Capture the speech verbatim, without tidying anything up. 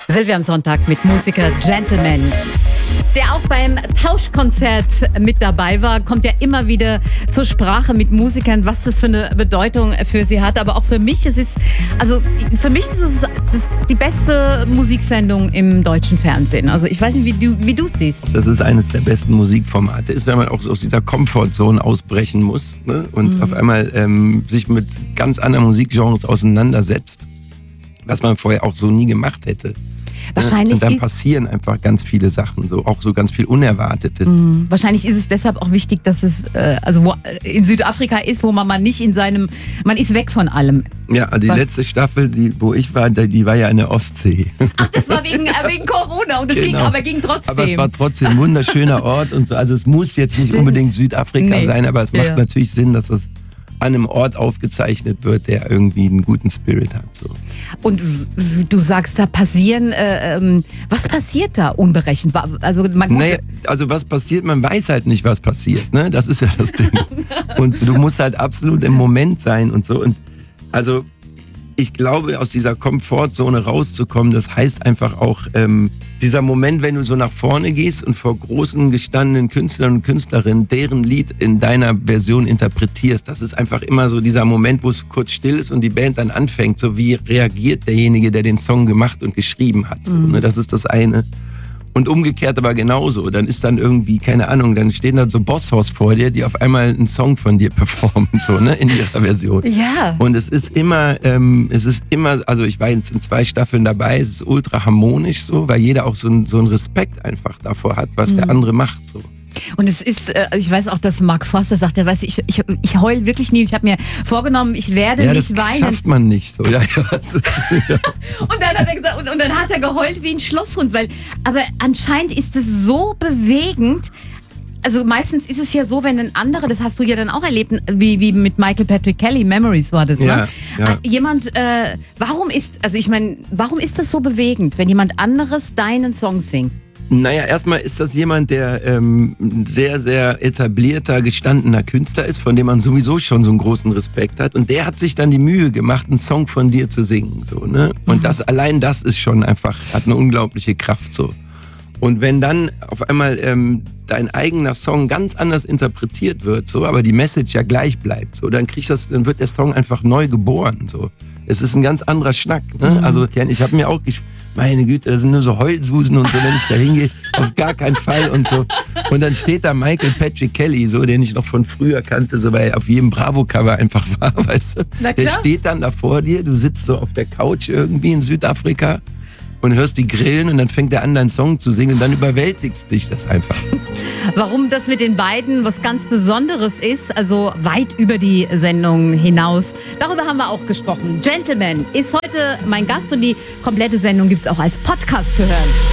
Silvia am Sonntag mit Musiker Gentleman, der auch beim Tauschkonzert mit dabei war, kommt ja immer wieder zur Sprache mit Musikern, was das für eine Bedeutung für sie hat. Aber auch für mich ist es, also für mich ist es das die beste Musiksendung im deutschen Fernsehen. Also ich weiß nicht, wie du wie du siehst. Das ist eines der besten Musikformate, ist, wenn man auch aus dieser Comfortzone ausbrechen muss, ne? Und mhm. auf einmal ähm, sich mit ganz anderen Musikgenres auseinandersetzt, was man vorher auch so nie gemacht hätte. Wahrscheinlich und dann ist, passieren einfach ganz viele Sachen, so auch so ganz viel Unerwartetes. mh, wahrscheinlich ist es deshalb auch wichtig, dass es äh, also wo, in Südafrika ist, wo man mal nicht in seinem, man ist weg von allem. Ja, die Was? letzte Staffel, die, wo ich war, die, die war ja in der Ostsee. Ach, das war wegen, äh, wegen Corona und es ging, Genau. aber ging trotzdem. Aber es war trotzdem ein wunderschöner Ort und so. Also es muss jetzt nicht Stimmt. unbedingt Südafrika Nee. sein, aber es macht Ja. natürlich Sinn, dass es an einem Ort aufgezeichnet wird, der irgendwie einen guten Spirit hat. So. Und w- du sagst, da passieren, äh, ähm, was passiert da unberechenbar? Also man gut, Naja, also was passiert, man weiß halt nicht, was passiert. Ne? Das ist ja das Ding. Und du musst halt absolut im Moment sein und so. Und also ich glaube, aus dieser Komfortzone rauszukommen, das heißt einfach auch ähm, dieser Moment, wenn du so nach vorne gehst und vor großen gestandenen Künstlern und Künstlerinnen deren Lied in deiner Version interpretierst. Das ist einfach immer so dieser Moment, wo es kurz still ist und die Band dann anfängt. So wie reagiert derjenige, der den Song gemacht und geschrieben hat. So, Mhm. ne? Das ist das eine. Und umgekehrt aber genauso. Dann ist dann irgendwie, keine Ahnung, dann stehen da so Bosshaus vor dir, die auf einmal einen Song von dir performen, so, ne, in ihrer Version. ja. Und es ist immer, ähm, es ist immer, also ich war jetzt in zwei Staffeln dabei, es ist ultra harmonisch so, weil jeder auch so, ein, so einen Respekt einfach davor hat, was Mhm. der andere macht, so. Und es ist, äh, ich weiß auch, dass Mark Forster sagt, er weiß, ich, ich, ich heul wirklich nie. Ich habe mir vorgenommen, ich werde Ja, nicht das weinen. schafft man nicht so. Ja, ja, das ist, ja. Und dann hat er gesagt, und, und dann hat er geheult wie ein Schlosshund, weil, aber anscheinend ist es so bewegend. Also meistens ist es ja so, wenn ein anderer, das hast du ja dann auch erlebt, wie, wie mit Michael Patrick Kelly, Memories war das, Ja, ne? ja. Jemand, äh, warum ist, also ich meine, warum ist das so bewegend, wenn jemand anderes deinen Song singt? Naja, erstmal ist das jemand, der ähm, ein sehr, sehr etablierter, gestandener Künstler ist, von dem man sowieso schon so einen großen Respekt hat. Und der hat sich dann die Mühe gemacht, einen Song von dir zu singen. So, ne? Und das, allein das ist schon einfach, hat eine unglaubliche Kraft. So. Und wenn dann auf einmal ähm, dein eigener Song ganz anders interpretiert wird, so, aber die Message ja gleich bleibt, so, dann kriegst das, dann wird der Song einfach neu geboren. So. Es ist ein ganz anderer Schnack. Ne? Mhm. Also ich habe mir auch gesch- meine Güte, das sind nur so Heulsusen und so, wenn ich da hingehe, auf gar keinen Fall und so. Und dann steht da Michael Patrick Kelly, so, den ich noch von früher kannte, so, weil er auf jedem Bravo-Cover einfach war, weißt du. Na Der klar. steht dann da vor dir, du sitzt so auf der Couch irgendwie in Südafrika und hörst die Grillen und dann fängt er an, deinen Song zu singen und dann überwältigst dich das einfach. Warum das mit den beiden was ganz Besonderes ist, also weit über die Sendung hinaus. Darüber haben wir auch gesprochen. Gentleman ist heute mein Gast und die komplette Sendung gibt's auch als Podcast zu hören.